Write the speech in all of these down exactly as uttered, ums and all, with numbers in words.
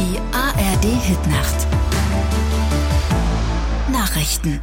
Die A R D-Hitnacht. Nachrichten.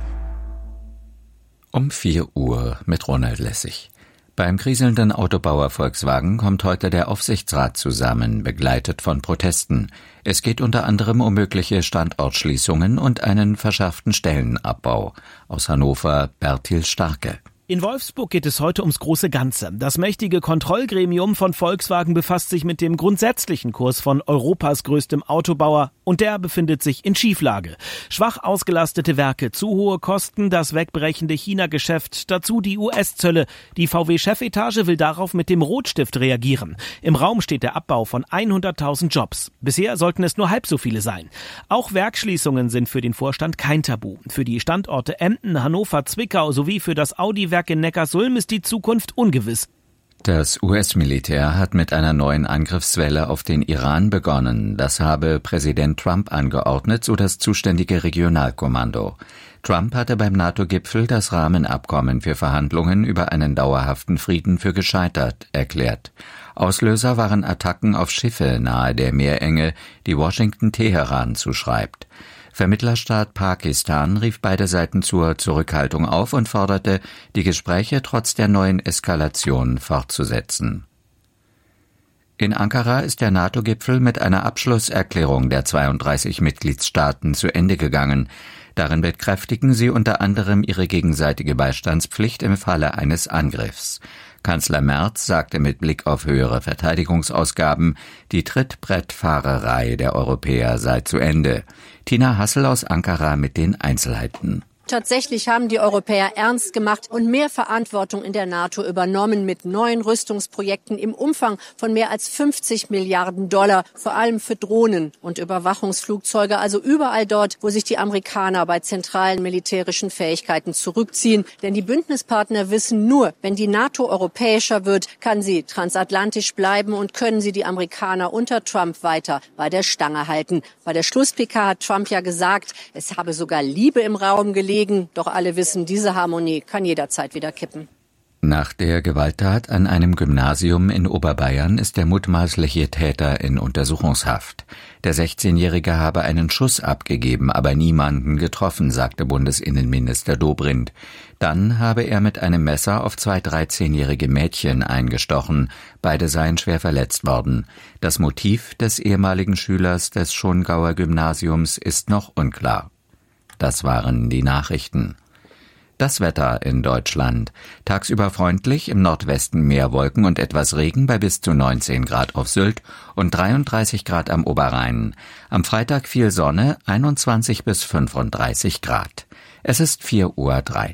Um vier Uhr mit Ronald Lessig. Beim kriselnden Autobauer Volkswagen kommt heute der Aufsichtsrat zusammen, begleitet von Protesten. Es geht unter anderem um mögliche Standortschließungen und einen verschärften Stellenabbau. Aus Hannover Bertil Starke. In Wolfsburg geht es heute ums große Ganze. Das mächtige Kontrollgremium von Volkswagen befasst sich mit dem grundsätzlichen Kurs von Europas größtem Autobauer und der befindet sich in Schieflage. Schwach ausgelastete Werke, zu hohe Kosten, das wegbrechende China-Geschäft, dazu die U S-Zölle. Die V W-Chefetage will darauf mit dem Rotstift reagieren. Im Raum steht der Abbau von hunderttausend Jobs. Bisher sollten es nur halb so viele sein. Auch Werksschließungen sind für den Vorstand kein Tabu. Für die Standorte Emden, Hannover, Zwickau sowie für das Audi-Werk in Neckarsulm ist die Zukunft ungewiss. Das U S-Militär hat mit einer neuen Angriffswelle auf den Iran begonnen. Das habe Präsident Trump angeordnet, so das zuständige Regionalkommando. Trump hatte beim NATO-Gipfel das Rahmenabkommen für Verhandlungen über einen dauerhaften Frieden für gescheitert erklärt. Auslöser waren Attacken auf Schiffe nahe der Meerenge, die Washington Teheran zuschreibt. Vermittlerstaat Pakistan rief beide Seiten zur Zurückhaltung auf und forderte, die Gespräche trotz der neuen Eskalation fortzusetzen. In Ankara ist der NATO-Gipfel mit einer Abschlusserklärung der zweiunddreißig Mitgliedstaaten zu Ende gegangen. Darin bekräftigen sie unter anderem ihre gegenseitige Beistandspflicht im Falle eines Angriffs. Kanzler Merz sagte mit Blick auf höhere Verteidigungsausgaben, die Trittbrettfahrerei der Europäer sei zu Ende. Tina Hassel aus Ankara mit den Einzelheiten. Tatsächlich haben die Europäer ernst gemacht und mehr Verantwortung in der NATO übernommen mit neuen Rüstungsprojekten im Umfang von mehr als fünfzig Milliarden Dollar, vor allem für Drohnen und Überwachungsflugzeuge, also überall dort, wo sich die Amerikaner bei zentralen militärischen Fähigkeiten zurückziehen. Denn die Bündnispartner wissen nur, wenn die NATO europäischer wird, kann sie transatlantisch bleiben und können sie die Amerikaner unter Trump weiter bei der Stange halten. Bei der Schluss-P K hat Trump ja gesagt, es habe sogar Liebe im Raum gelegen. Doch alle wissen, diese Harmonie kann jederzeit wieder kippen. Nach der Gewalttat an einem Gymnasium in Oberbayern ist der mutmaßliche Täter in Untersuchungshaft. Der sechzehnjährige habe einen Schuss abgegeben, aber niemanden getroffen, sagte Bundesinnenminister Dobrindt. Dann habe er mit einem Messer auf zwei dreizehnjährige Mädchen eingestochen. Beide seien schwer verletzt worden. Das Motiv des ehemaligen Schülers des Schongauer Gymnasiums ist noch unklar. Das waren die Nachrichten. Das Wetter in Deutschland. Tagsüber freundlich, im Nordwesten mehr Wolken und etwas Regen bei bis zu neunzehn Grad auf Sylt und dreiunddreißig Grad am Oberrhein. Am Freitag viel Sonne, einundzwanzig bis fünfunddreißig Grad. Es ist vier Uhr drei.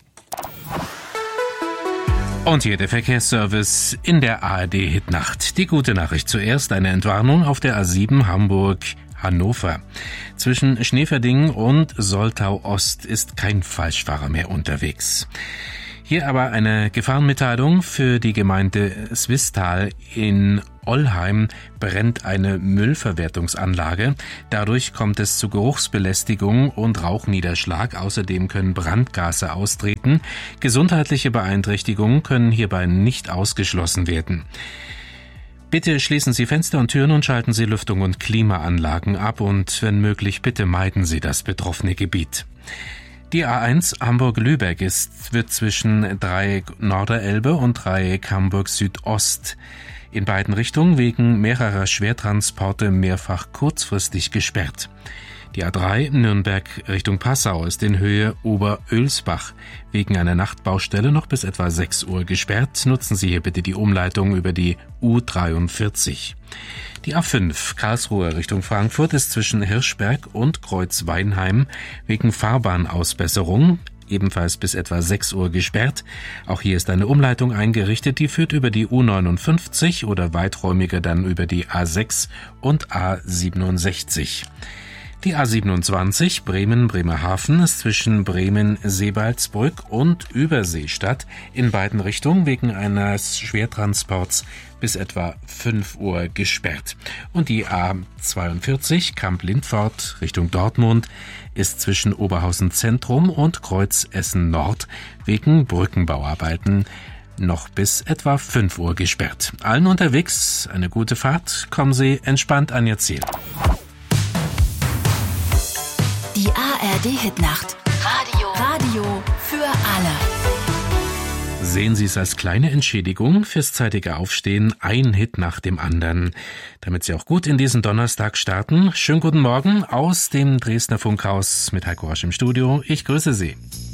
Und hier der Verkehrsservice in der A R D-Hitnacht. Die gute Nachricht zuerst, eine Entwarnung auf der A sieben Hamburg Hannover. Zwischen Schneeverdingen und Soltau-Ost ist kein Falschfahrer mehr unterwegs. Hier aber eine Gefahrenmitteilung für die Gemeinde Swisttal. In Ollheim brennt eine Müllverwertungsanlage. Dadurch kommt es zu Geruchsbelästigung und Rauchniederschlag. Außerdem können Brandgase austreten. Gesundheitliche Beeinträchtigungen können hierbei nicht ausgeschlossen werden. Bitte schließen Sie Fenster und Türen und schalten Sie Lüftung und Klimaanlagen ab und wenn möglich, bitte meiden Sie das betroffene Gebiet. Die A eins Hamburg-Lübeck ist, wird zwischen Dreieck Norderelbe und Dreieck Hamburg Südost in beiden Richtungen wegen mehrerer Schwertransporte mehrfach kurzfristig gesperrt. Die A drei Nürnberg Richtung Passau ist in Höhe Oberölsbach wegen einer Nachtbaustelle noch bis etwa sechs Uhr gesperrt. Nutzen Sie hier bitte die Umleitung über die U dreiundvierzig. Die A fünf Karlsruhe Richtung Frankfurt ist zwischen Hirschberg und Kreuzweinheim wegen Fahrbahnausbesserung ebenfalls bis etwa sechs Uhr gesperrt. Auch hier ist eine Umleitung eingerichtet, die führt über die U neunundfünfzig oder weiträumiger dann über die A sechs und A siebenundsechzig. Die A siebenundzwanzig Bremen-Bremerhaven ist zwischen Bremen-Seebaldsbrück und Überseestadt in beiden Richtungen wegen eines Schwertransports bis etwa fünf Uhr gesperrt. Und die A zweiundvierzig Kamp-Lindfort Richtung Dortmund ist zwischen Oberhausen Zentrum und Kreuz Essen Nord wegen Brückenbauarbeiten noch bis etwa fünf Uhr gesperrt. Allen unterwegs eine gute Fahrt, kommen Sie entspannt an Ihr Ziel. Die A R D-Hitnacht. Radio. Radio für alle. Sehen Sie es als kleine Entschädigung fürs zeitige Aufstehen, ein Hit nach dem anderen. Damit Sie auch gut in diesen Donnerstag starten, schönen guten Morgen aus dem Dresdner Funkhaus mit Heiko Rosch im Studio. Ich grüße Sie.